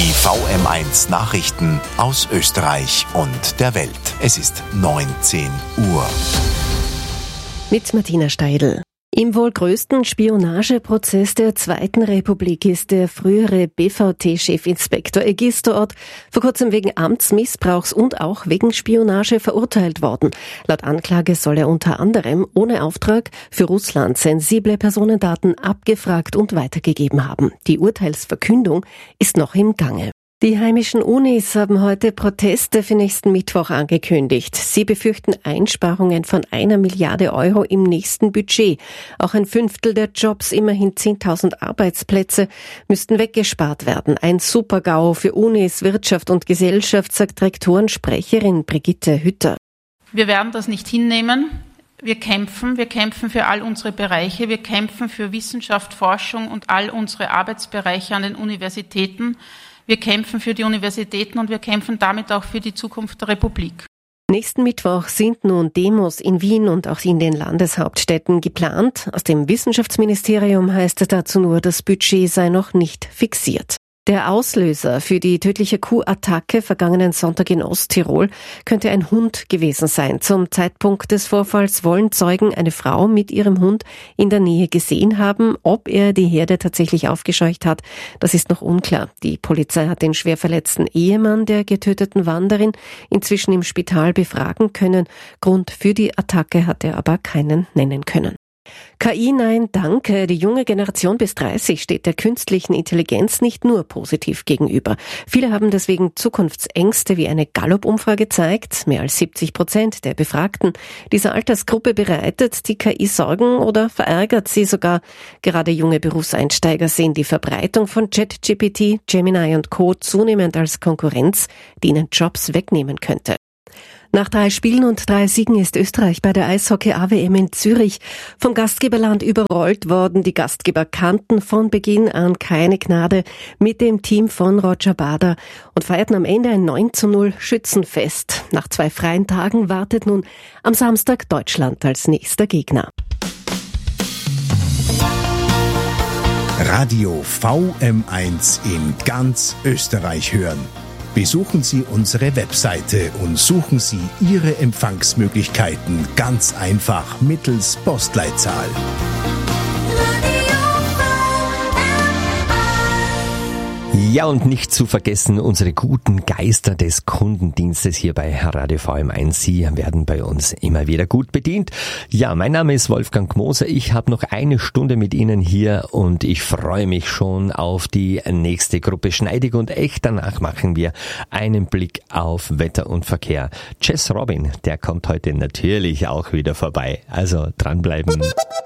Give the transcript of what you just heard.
Die VM1 Nachrichten aus Österreich und der Welt. Es ist 19 Uhr. Mit Martina Steidl. Im wohl größten Spionageprozess der Zweiten Republik ist der frühere BVT-Chefinspektor Egisto Ott vor kurzem wegen Amtsmissbrauchs und auch wegen Spionage verurteilt worden. Laut Anklage soll er unter anderem ohne Auftrag für Russland sensible Personendaten abgefragt und weitergegeben haben. Die Urteilsverkündung ist noch im Gange. Die heimischen Unis haben heute Proteste für nächsten Mittwoch angekündigt. Sie befürchten Einsparungen von 1 Milliarde Euro im nächsten Budget. Auch ein Fünftel der Jobs, immerhin 10.000 Arbeitsplätze, müssten weggespart werden. Ein Super-GAU für Unis, Wirtschaft und Gesellschaft, sagt Rektorensprecherin Brigitte Hütter. Wir werden das nicht hinnehmen. Wir kämpfen für all unsere Bereiche. Wir kämpfen für Wissenschaft, Forschung und all unsere Arbeitsbereiche an den Universitäten. Wir kämpfen für die Universitäten und wir kämpfen damit auch für die Zukunft der Republik. Nächsten Mittwoch sind nun Demos in Wien und auch in den Landeshauptstädten geplant. Aus dem Wissenschaftsministerium heißt es dazu nur, das Budget sei noch nicht fixiert. Der Auslöser für die tödliche Kuhattacke vergangenen Sonntag in Osttirol könnte ein Hund gewesen sein. Zum Zeitpunkt des Vorfalls wollen Zeugen eine Frau mit ihrem Hund in der Nähe gesehen haben. Ob er die Herde tatsächlich aufgescheucht hat, das ist noch unklar. Die Polizei hat den schwer verletzten Ehemann der getöteten Wanderin inzwischen im Spital befragen können. Grund für die Attacke hat er aber keinen nennen können. KI, nein, danke. Die junge Generation bis 30 steht der künstlichen Intelligenz nicht nur positiv gegenüber. Viele haben deswegen Zukunftsängste, wie eine Gallup-Umfrage zeigt. Mehr als 70% der Befragten dieser Altersgruppe bereitet die KI Sorgen oder verärgert sie sogar. Gerade junge Berufseinsteiger sehen die Verbreitung von ChatGPT, Gemini und Co. zunehmend als Konkurrenz, die ihnen Jobs wegnehmen könnte. Nach 3 Spielen und 3 Siegen ist Österreich bei der Eishockey-AWM in Zürich vom Gastgeberland überrollt worden. Die Gastgeber kannten von Beginn an keine Gnade mit dem Team von Roger Bader und feierten am Ende ein 9:0 Schützenfest. Nach 2 freien Tagen wartet nun am Samstag Deutschland als nächster Gegner. Radio VM1 in ganz Österreich hören. Besuchen Sie unsere Webseite und suchen Sie Ihre Empfangsmöglichkeiten ganz einfach mittels Postleitzahl. Ja, und nicht zu vergessen, unsere guten Geister des Kundendienstes hier bei Radio VM1. Sie werden bei uns immer wieder gut bedient. Ja, mein Name ist Wolfgang Moser. Ich habe noch 1 Stunde mit Ihnen hier und ich freue mich schon auf die nächste Gruppe Schneidig und Echt. Danach machen wir einen Blick auf Wetter und Verkehr. Jess Robin, der kommt heute natürlich auch wieder vorbei. Also dranbleiben.